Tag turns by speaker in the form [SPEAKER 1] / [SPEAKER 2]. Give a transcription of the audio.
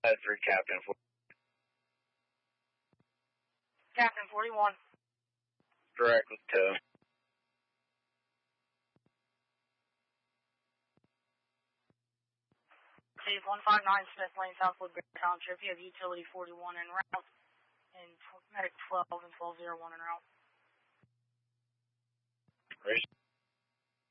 [SPEAKER 1] For Captain.
[SPEAKER 2] Captain 41.
[SPEAKER 1] Direct with tow.
[SPEAKER 2] Steve 159 Smith Lane, Southwood Township. You have utility 41 en route, and medic 12 and 1201 en route.
[SPEAKER 1] Race.